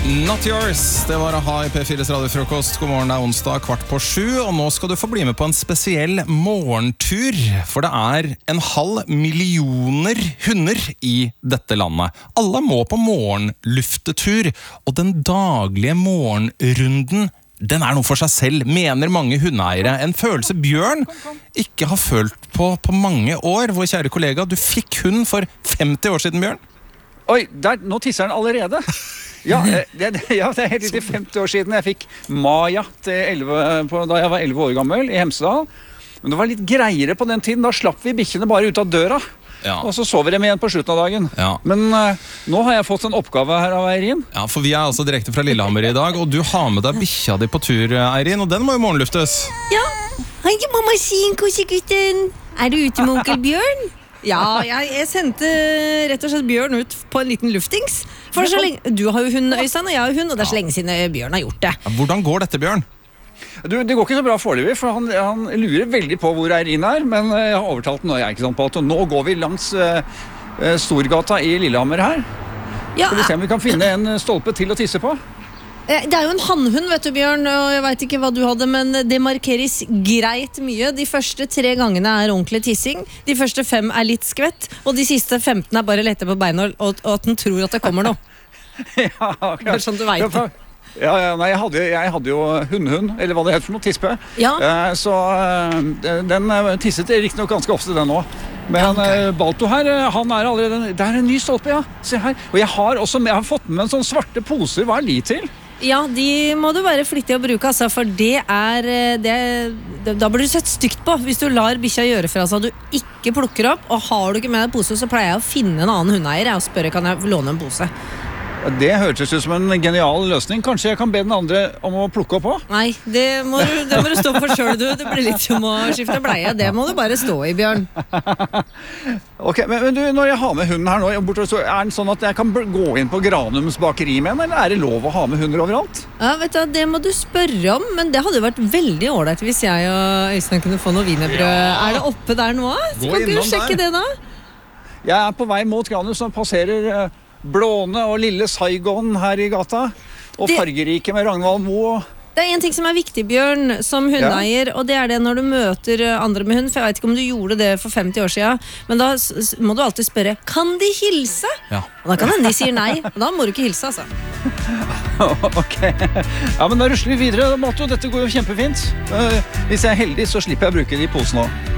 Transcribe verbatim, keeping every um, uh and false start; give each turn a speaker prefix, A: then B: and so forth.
A: Not yours, det var A-ha i P fires radiofrokost. God morgen, det er onsdag kvart på sju, og nå skal du få bli med på en spesiell morgentur. For det er en halv millioner hunder i dette landet. Alle må på morgenluftetur, og den daglige morgenrunden, den er noe for seg selv, mener mange hundeeiere. En følelse Bjørn ikke har følt på på mange år. Vår kjære kollega, du fikk hund for femti år siden, Bjørn.
B: Oi, der, nå tisser den allerede. Ja, det, ja, det er helt riktig femti år siden jeg fikk Maja til elleve, på, da jeg var elleve år gammel i Hemsedal. Men det var litt greiere på den tiden. Da slapp vi bikkjene bare ut av døra. Ja. Og så sover de igjen på slutten av dagen. Ja. Men uh, nå har jeg fått en oppgave her av Eirin.
A: Ja, for vi er altså direkte fra Lillehammer i dag, og du har med deg bikkja di på tur, Eirin, og den må jo morgenluftes.
C: Ja, hei mamma sin, kosegutten. Er du ute med onkel Bjørn? Ja, jeg, jeg sendte rett og slett Bjørn ut på en liten luftings. For så lenge, du har jo hund, Øystein, og jeg har jo hund, og det er så lenge siden Bjørn har gjort det.
A: Ja, hvordan går dette, Bjørn?
B: Du, det går ikke så bra foreløpig, for han, han lurer veldig på hvor Eirin er, men jeg har overtalt den, og jeg er ikke sant på at nå går vi langs uh, Storgata i Lillehammer her. Ja, skal vi se om vi kan finne en stolpe til å tisse på?
C: Det er jo en hannhund, vet du, Bjørn, og jeg vet ikke hva du hadde, men det markeres greit mye. De første tre gangene er ordentlig tissing, de første fem er litt skvett, og de siste femten er bare lette på beina, og, og at den tror at det kommer noe.
B: Ja, akkurat.
C: Det er sånn du vet det.
B: Ja, ja, nei, jeg, hadde, jeg hadde jo hundhund, eller hva det heter for noe, tispe. Ja. Eh, så eh, den tisset riktig nok ganske ofte, den også. Men ja, okay. eh, Balto her, han er allerede, det er en ny stolpe, ja. Se her. Og jeg har også jeg har fått med en sånn svarte poser, hva er de til?
C: Ja, de må du være flittig å bruke, altså, for det er, det, det, da blir du sett stygt på hvis du lar bikkja gjøre fra seg at du ikke plukker opp, og har du ikke med deg pose, så pleier jeg å finne en annen hundeeier og spørre, kan jeg låne en pose?
B: Det hørtes ut som en genial løsning. Kanskje jeg kan be den andre om å plukke opp også?
C: Nei, det må, det må du stå for selv, du. Det blir litt som å skifte bleie. Det må du bare stå i, Bjørn.
B: Ok, men, men du, når jeg har med hunden her nå, så er den sånn at jeg kan gå inn på Granums bakeri med den, eller er det lov å ha med hunder overalt?
C: Ja, vet du, det må du spørre om, men det hadde vært veldig ordentlig hvis jeg og Øystein kunne få noe wienerbrød. Ja. Er det oppe der nå? Så kan du sjekke der. Det da?
B: Jeg er på vei mot Granum, som passerer Blåne og lille Saigon her i gata, og det, fargerike med Ragnvald Mo.
C: Det er en ting som er viktig, Bjørn, som hundeeier, ja. Og det er det når du møter andre med hund, for jeg vet ikke om du gjorde det for femti år siden, men da må du alltid spørre, kan de hilse? Ja. Og da kan de sier nei, og da må du ikke hilse, altså.
B: Ok, ja, men da rusler vi videre, Mato, dette går jo kjempefint. Hvis jeg er heldig, så slipper jeg å bruke de posene også.